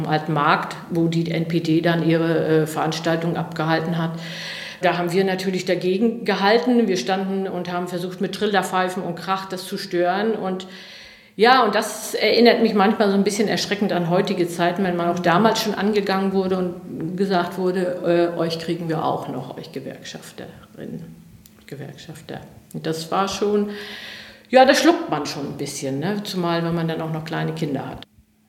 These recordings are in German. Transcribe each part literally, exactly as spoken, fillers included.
am Alten Markt, wo die N P D dann ihre äh, Veranstaltung abgehalten hat. Da haben wir natürlich dagegen gehalten. Wir standen und haben versucht, mit Trillerpfeifen und Krach das zu stören. Und ja, und das erinnert mich manchmal so ein bisschen erschreckend an heutige Zeiten, wenn man auch damals schon angegangen wurde und gesagt wurde, äh, euch kriegen wir auch noch, euch Gewerkschafterinnen, Gewerkschafter. Und das war schon, ja, da schluckt man schon ein bisschen, ne? Zumal wenn man dann auch noch kleine Kinder hat.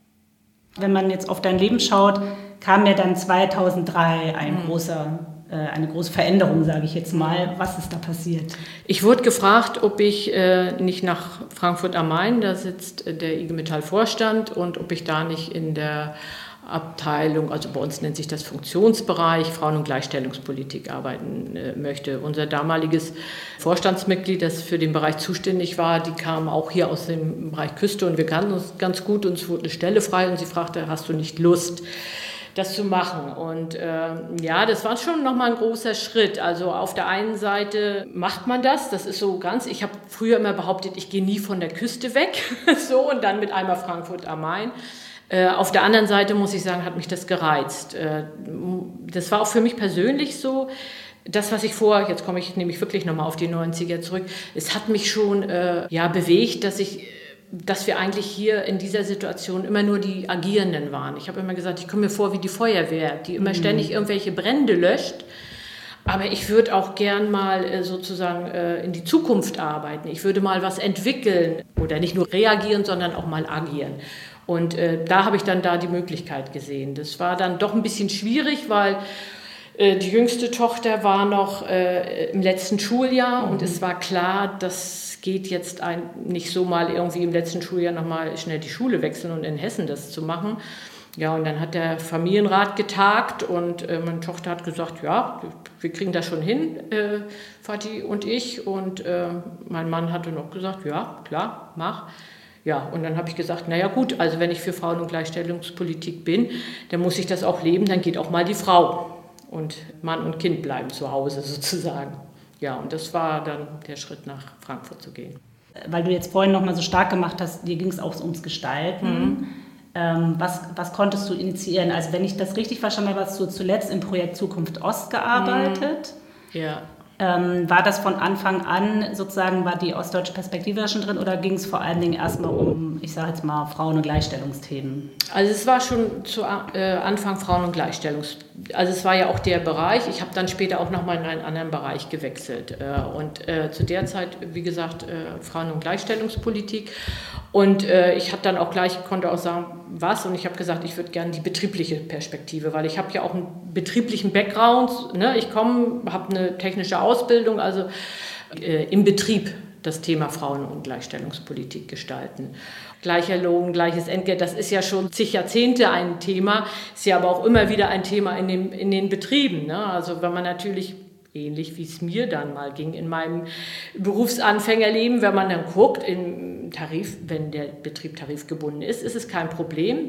Wenn man jetzt auf dein Leben schaut, kam ja dann zweitausenddrei ein mhm. großer, äh, eine große Veränderung, sage ich jetzt mal. Was ist da passiert? Ich wurde gefragt, ob ich äh, nicht nach Frankfurt am Main, da sitzt äh, der I G Metall-Vorstand, und ob ich da nicht in der Abteilung, also bei uns nennt sich das Funktionsbereich, Frauen- und Gleichstellungspolitik arbeiten äh, möchte. Unser damaliges Vorstandsmitglied, das für den Bereich zuständig war, die kam auch hier aus dem Bereich Küste und wir kannten uns ganz gut, uns wurde eine Stelle frei und sie fragte, hast du nicht Lust, das zu machen? Und äh, ja, das war schon nochmal ein großer Schritt. Also auf der einen Seite macht man das, das ist so ganz, ich habe früher immer behauptet, ich gehe nie von der Küste weg, so, und dann mit einmal Frankfurt am Main. Auf der anderen Seite muss ich sagen, hat mich das gereizt. Das war auch für mich persönlich so, das, was ich vor, jetzt komme ich nämlich wirklich nochmal auf die neunziger zurück, es hat mich schon äh, ja, bewegt, dass ich, dass wir eigentlich hier in dieser Situation immer nur die Agierenden waren. Ich habe immer gesagt, ich komme mir vor wie die Feuerwehr, die immer mhm. ständig irgendwelche Brände löscht. Aber ich würde auch gern mal äh, sozusagen äh, in die Zukunft arbeiten. Ich würde mal was entwickeln oder nicht nur reagieren, sondern auch mal agieren. Und äh, da habe ich dann da die Möglichkeit gesehen. Das war dann doch ein bisschen schwierig, weil äh, die jüngste Tochter war noch äh, im letzten Schuljahr mhm. und es war klar, das geht jetzt ein, nicht so mal irgendwie im letzten Schuljahr nochmal schnell die Schule wechseln und in Hessen das zu machen. Ja, und dann hat der Familienrat getagt und äh, meine Tochter hat gesagt, ja, wir kriegen das schon hin, äh, Vati und ich. Und äh, mein Mann hatte noch gesagt, ja, klar, mach. Ja, und dann habe ich gesagt, naja gut, also wenn ich für Frauen- und Gleichstellungspolitik bin, dann muss ich das auch leben, dann geht auch mal die Frau. Und Mann und Kind bleiben zu Hause sozusagen. Ja, und das war dann der Schritt, nach Frankfurt zu gehen. Weil du jetzt vorhin noch mal so stark gemacht hast, dir ging es auch ums Gestalten. Mhm. Ähm, was, was konntest du initiieren? Also wenn ich das richtig verstanden habe, hast du zuletzt im Projekt Zukunft Ost gearbeitet. Mhm. Ja. Ähm, war das von Anfang an sozusagen, war die ostdeutsche Perspektive da schon drin oder ging es vor allen Dingen erstmal um, ich sage jetzt mal, Frauen- und Gleichstellungsthemen? Also es war schon zu äh, Anfang Frauen- und Gleichstellungsthemen. Also es war ja auch der Bereich, ich habe dann später auch nochmal in einen anderen Bereich gewechselt. Äh, und äh, zu der Zeit, wie gesagt, äh, Frauen- und Gleichstellungspolitik. Und äh, ich habe dann auch gleich, konnte auch sagen, was, und ich habe gesagt, ich würde gerne die betriebliche Perspektive, weil ich habe ja auch einen betrieblichen Background, ne? Ich komme, habe eine technische Ausbildung, also äh, im Betrieb das Thema Frauen- und Gleichstellungspolitik gestalten. Gleicher Lohn, gleiches Entgelt, das ist ja schon zig Jahrzehnte ein Thema, ist ja aber auch immer wieder ein Thema in den, in den Betrieben, ne? Also wenn man natürlich, ähnlich wie es mir dann mal ging in meinem Berufsanfängerleben, wenn man dann guckt, im Tarif, wenn der Betrieb tarifgebunden ist, ist es kein Problem.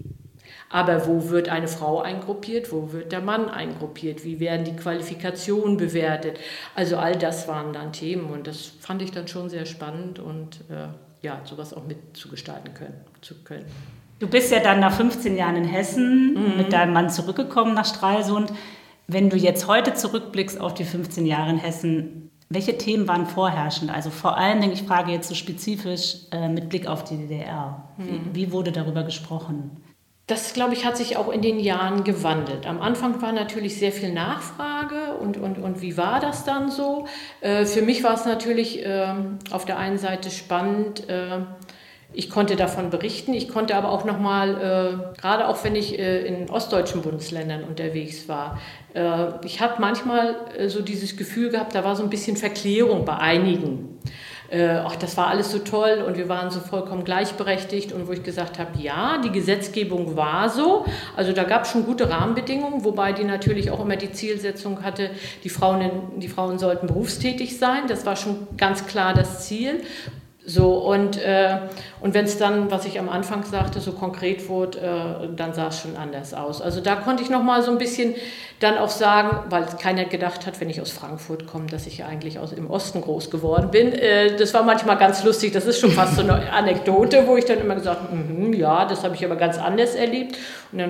Aber wo wird eine Frau eingruppiert, wo wird der Mann eingruppiert, wie werden die Qualifikationen bewertet? Also all das waren dann Themen und das fand ich dann schon sehr spannend und äh, ja, sowas auch mitzugestalten können, zu können. Du bist ja dann nach fünfzehn Jahren in Hessen mhm. mit deinem Mann zurückgekommen nach Stralsund. Wenn du jetzt heute zurückblickst auf die fünfzehn Jahre in Hessen, welche Themen waren vorherrschend? Also vor allen Dingen, ich frage jetzt so spezifisch äh, mit Blick auf die D D R. Mhm. Wie, wie wurde darüber gesprochen? Das, glaube ich, hat sich auch in den Jahren gewandelt. Am Anfang war natürlich sehr viel Nachfrage und, und, und wie war das dann so? Äh, für mich war es natürlich äh, auf der einen Seite spannend, äh, ich konnte davon berichten, ich konnte aber auch nochmal, äh, gerade auch wenn ich äh, in ostdeutschen Bundesländern unterwegs war, äh, ich habe manchmal äh, so dieses Gefühl gehabt, da war so ein bisschen Verklärung bei einigen. Äh, ach, das war alles so toll und wir waren so vollkommen gleichberechtigt und wo ich gesagt habe, ja, die Gesetzgebung war so, also da gab es schon gute Rahmenbedingungen, wobei die natürlich auch immer die Zielsetzung hatte, die Frauen, die Frauen sollten berufstätig sein, das war schon ganz klar das Ziel. So, und, äh, und wenn es dann, was ich am Anfang sagte, so konkret wurde, äh, dann sah es schon anders aus. Also da konnte ich noch mal so ein bisschen dann auch sagen, weil keiner gedacht hat, wenn ich aus Frankfurt komme, dass ich ja eigentlich aus, im Osten groß geworden bin. Äh, das war manchmal ganz lustig, das ist schon fast so eine Anekdote, wo ich dann immer gesagt habe, mm-hmm, ja, das habe ich aber ganz anders erlebt. Und dann